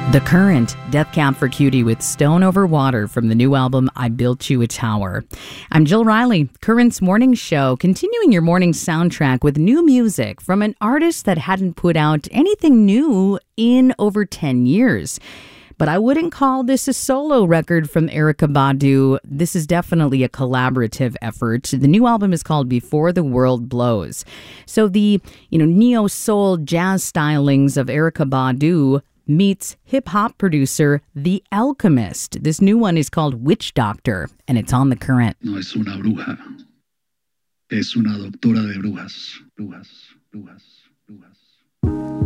The Current, Death Cab for Cutie with Stone Over Water from the new album I Built You a Tower. I'm Jill Riley, Current's morning show, continuing your morning soundtrack with new music from an artist that hadn't put out anything new in over 10 years. But I wouldn't call this a solo record from Erykah Badu. This is definitely a collaborative effort. The new album is called Before the World Blows. So the, neo-soul jazz stylings of Erykah Badu meets hip-hop producer The Alchemist. This new one is called Witch Doctor, and it's on The Current. No es una bruja, es una doctora de brujas, brujas, brujas.